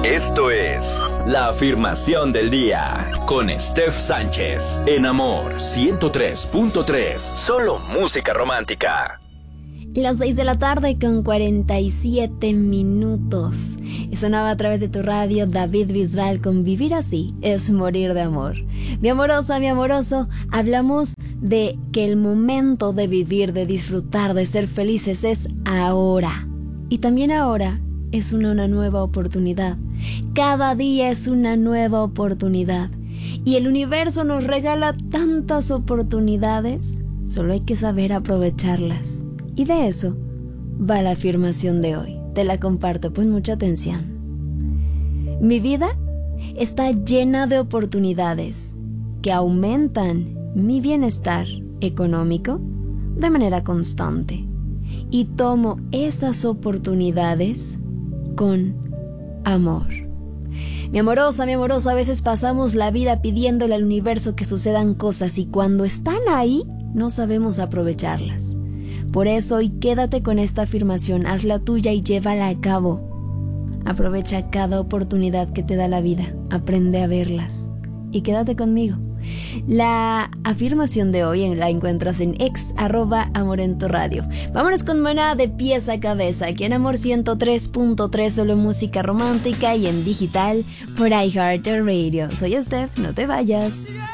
Esto es la afirmación del día con Steph Sánchez en Amor 103.3. Solo música romántica. Las 6 de la tarde con 47 minutos. Y sonaba a través de tu radio David Bisbal con Vivir así es morir de amor. Mi amorosa, mi amoroso, hablamos de que el momento de vivir, de disfrutar, de ser felices es ahora. Y también ahora es una nueva oportunidad. Cada día es una nueva oportunidad. Y el universo nos regala tantas oportunidades, solo hay que saber aprovecharlas. Y de eso va la afirmación de hoy. Te la comparto, pues mucha atención. Mi vida está llena de oportunidades que aumentan mi bienestar económico de manera constante. Y tomo esas oportunidades con amor. Mi amorosa, mi amoroso, a veces pasamos la vida pidiéndole al universo que sucedan cosas y cuando están ahí no sabemos aprovecharlas. Por eso hoy quédate con esta afirmación, hazla tuya y llévala a cabo. Aprovecha cada oportunidad que te da la vida, aprende a verlas y quédate conmigo. La afirmación de hoy la encuentras en @amorentoradio. Vámonos con Maná de pies a cabeza, aquí en Amor 103.3, solo música romántica y en digital por iHeartRadio. Soy Steph, no te vayas.